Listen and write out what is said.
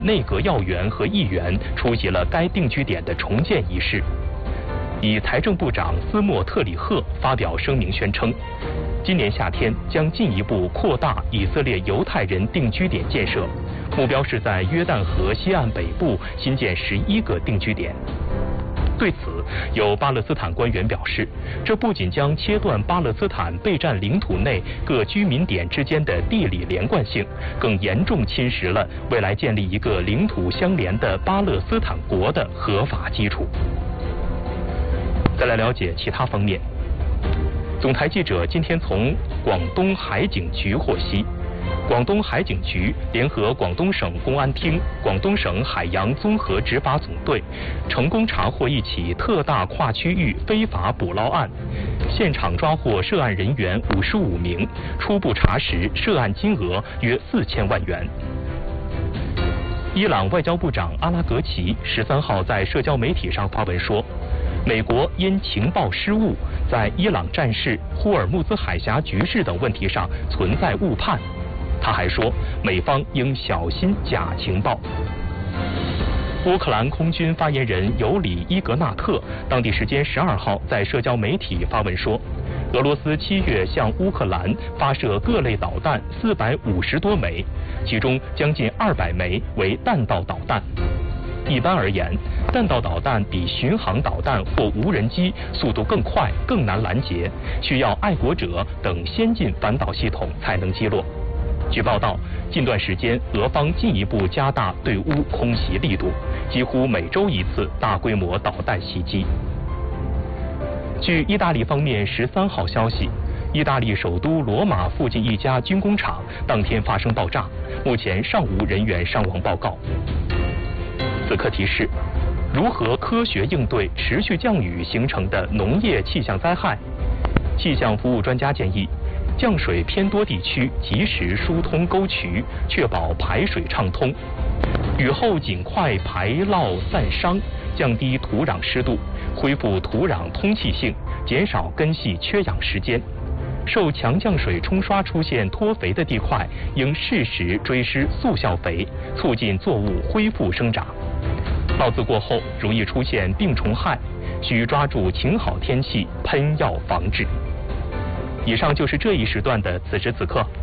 内阁要员和议员出席了该定居点的重建仪式。以财政部长斯莫特里赫发表声明宣称，今年夏天将进一步扩大以色列犹太人定居点建设，目标是在约旦河西岸北部新建11个定居点。对此，有巴勒斯坦官员表示，这不仅将切断巴勒斯坦被占领土内各居民点之间的地理连贯性，更严重侵蚀了未来建立一个领土相连的巴勒斯坦国的合法基础。再来了解其他方面。总台记者今天从广东海警局获悉，广东海警局联合广东省公安厅、广东省海洋综合执法总队，成功查获一起特大跨区域非法捕捞案，现场抓获涉案人员55名，初步查实涉案金额约4000万元。伊朗外交部长阿拉格齐13号在社交媒体上发文说，美国因情报失误，在伊朗战事、霍尔木兹海峡局势等问题上存在误判。他还说，美方应小心假情报。乌克兰空军发言人尤里伊格纳特当地时间12号在社交媒体发文说，俄罗斯7月向乌克兰发射各类导弹450多枚，其中将近200枚为弹道导弹。一般而言，弹道导弹比巡航导弹或无人机速度更快、更难拦截，需要爱国者等先进反导系统才能击落。据报道，近段时间俄方进一步加大对乌空袭力度，几乎每周一次大规模导弹袭击。据意大利方面13号消息，意大利首都罗马附近一家军工厂当天发生爆炸，目前尚无人员伤亡报告。此刻提示：如何科学应对持续降雨形成的农业气象灾害？气象服务专家建议，降水偏多地区及时疏通沟渠，确保排水畅通。雨后尽快排涝散伤，降低土壤湿度，恢复土壤通气性，减少根系缺氧时间。受强降水冲刷出现脱肥的地块，应适时追施速效肥，促进作物恢复生长。涝资过后容易出现病虫害，需抓住晴好天气喷药防治。以上就是这一时段的此时此刻，